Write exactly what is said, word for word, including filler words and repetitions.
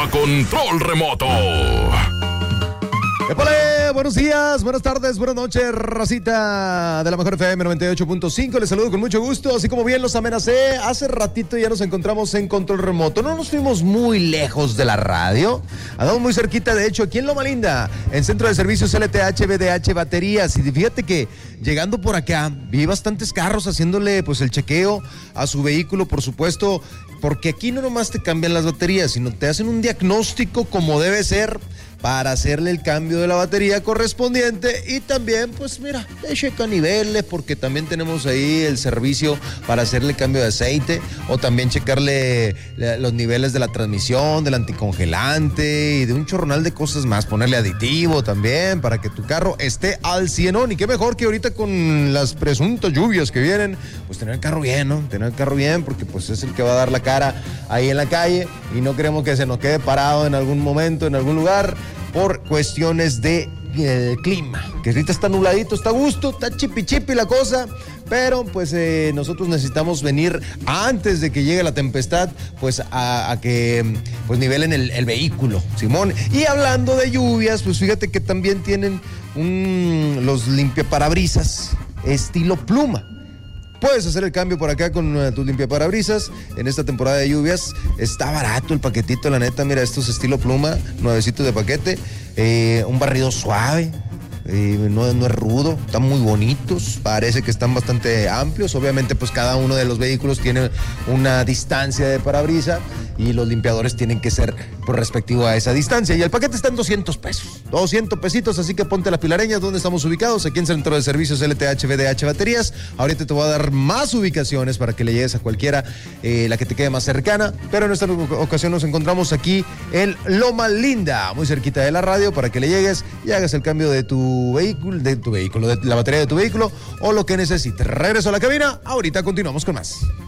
a control remoto. ¡Épale! Buenos días, buenas tardes, buenas noches, racita de la mejor F M noventa y ocho punto cinco. Les saludo con mucho gusto, así como bien los amenacé. Hace ratito ya nos encontramos en control remoto. No nos fuimos muy lejos de la radio. Andamos muy cerquita, de hecho, aquí en Loma Linda, en Centro de Servicios L T H B D H Baterías. Y fíjate que llegando por acá, vi bastantes carros haciéndole pues el chequeo a su vehículo, por supuesto, porque aquí no nomás te cambian las baterías, sino te hacen un diagnóstico como debe ser, para hacerle el cambio de la batería correspondiente. Y también, pues mira, te checa niveles, porque también tenemos ahí el servicio para hacerle cambio de aceite, o también checarle los niveles de la transmisión, del anticongelante y de un chorronal de cosas más, ponerle aditivo también para que tu carro esté al cienón. Y qué mejor que ahorita con las presuntas lluvias que vienen, pues tener el carro bien, ¿no? Tener el carro bien, porque pues es el que va a dar la cara ahí en la calle, y no queremos que se nos quede parado en algún momento, en algún lugar, por cuestiones de eh, clima, que ahorita está nubladito, está a gusto, está chipi chipi la cosa, pero pues eh, nosotros necesitamos venir antes de que llegue la tempestad, pues a, a que pues nivelen el, el vehículo, Simón. Y hablando de lluvias, pues fíjate que también tienen un, los limpiaparabrisas estilo pluma. Puedes hacer el cambio por acá con uh, tus limpiaparabrisas en esta temporada de lluvias. Está barato el paquetito, la neta. Mira, estos estilo pluma, nuevecitos de paquete. Eh, un barrido suave, eh, no, no es rudo, están muy bonitos. Parece que están bastante amplios. Obviamente, pues cada uno de los vehículos tiene una distancia de parabrisa, y los limpiadores tienen que ser por respectivo a esa distancia. Y el paquete está en doscientos pesos, doscientos pesitos, así que ponte las pilareñas. ¿Dónde estamos ubicados? Aquí en Centro de Servicios L T H B D H Baterías. Ahorita te voy a dar más ubicaciones para que le llegues a cualquiera, eh, la que te quede más cercana, pero en esta ocasión nos encontramos aquí en Loma Linda, muy cerquita de la radio, para que le llegues y hagas el cambio de tu vehículo, de tu vehículo, de la batería de tu vehículo, o lo que necesites. Regreso a la cabina, ahorita continuamos con más.